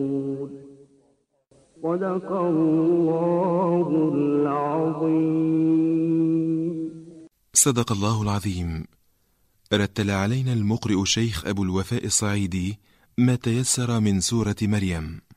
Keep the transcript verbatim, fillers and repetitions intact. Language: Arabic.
صدق الله العظيم. صدق الله العظيم. رتل علينا المقرئ الشيخ أبو الوفاء الصعيدي ما تيسر من سورة مريم.